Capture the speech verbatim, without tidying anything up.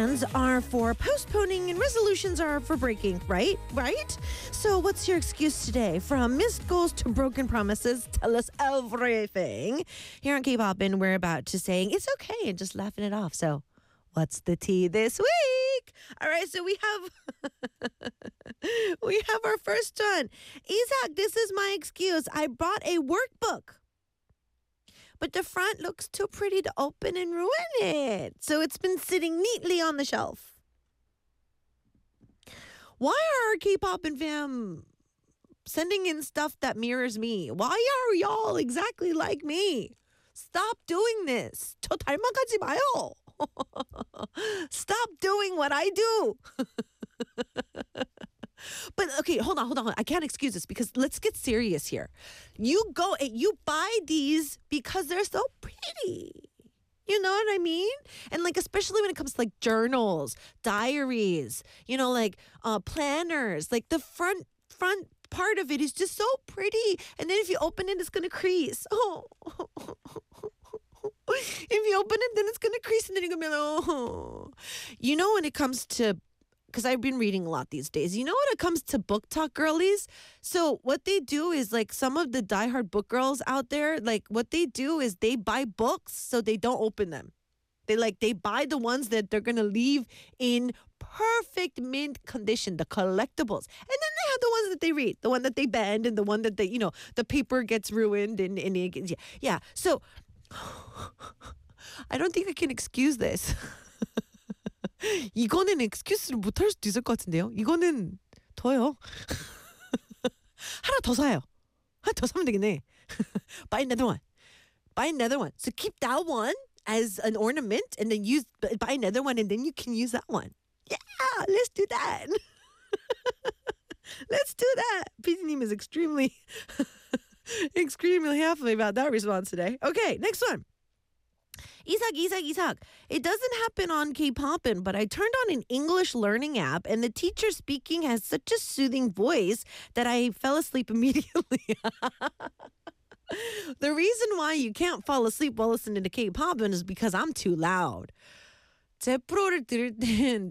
plans are for postponing and resolutions are for breaking, right? Right? So what's your excuse today? From missed goals to broken promises, tell us everything. Here on K-Pop, and we're about to saying it's okay and just laughing it off. So what's the tea this week? All right, so we have we have our first one. Isaac, this is my excuse. I bought a workbook, but the front looks too pretty to open and ruin it. So it's been sitting neatly on the shelf. Why are our K-pop and fam sending in stuff that mirrors me? Why are y'all exactly like me? Stop doing this. 저 닮아가지 마요. Stop doing what I do. But okay, hold on, hold on. I can't excuse this because let's get serious here. You go and you buy these because they're so pretty. You know what I mean? And like, especially when it comes to like journals, diaries, you know, like uh, planners, like the front front part of it is just so pretty. And then if you open it, it's going to crease. Oh. If you open it, then it's going to crease and then you're going to be like, oh. You know, when it comes to, because I've been reading a lot these days, you know, when it comes to book talk girlies, so what they do is like some of the diehard book girls out there, like what they do is they buy books so they don't open them. They like, they buy the ones that they're going to leave in perfect mint condition, the collectibles. And then they have the ones that they read, the one that they bend and the one that they, you know, the paper gets ruined and, and it gets, yeah. yeah. So I don't think I can excuse this. 이거는 excuse를 못할 수도 있을 것 같은데요. 이거는 더요. 하나 더 사요. 하나 더 사면 되겠네. Buy another one. Buy another one. So keep that one as an ornament and then use buy another one and then you can use that one. Yeah, let's do that. Let's do that. 피디님 is extremely extremely happy about that response today. Okay, next one. Isak, Isak, Isak. It doesn't happen on K-Poppin', but I turned on an English learning app and the teacher speaking has such a soothing voice that I fell asleep immediately. The reason why you can't fall asleep while listening to K-Poppin' is because I'm too loud. 제 프로를 들을 땐